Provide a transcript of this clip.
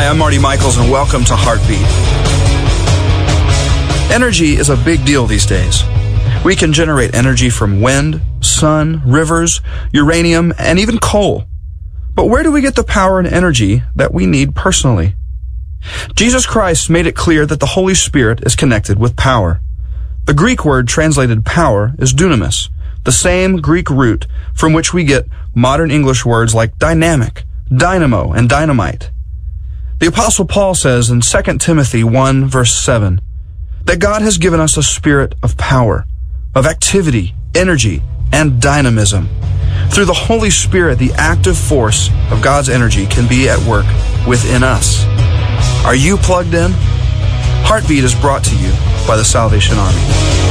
I'm Marty Michaels, and welcome to Heartbeat. Energy is a big deal these days. We can generate energy from wind, sun, rivers, uranium, and even coal. But where do we get the power and energy that we need personally? Jesus Christ made it clear that the Holy Spirit is connected with power. The Greek word translated power is dunamis, the same Greek root from which we get modern English words like dynamic, dynamo, and dynamite. The Apostle Paul says in 2 Timothy 1 verse 7 that God has given us a spirit of power, of activity, energy, and dynamism. Through the Holy Spirit, the active force of God's energy can be at work within us. Are you plugged in? Heartbeat is brought to you by the Salvation Army.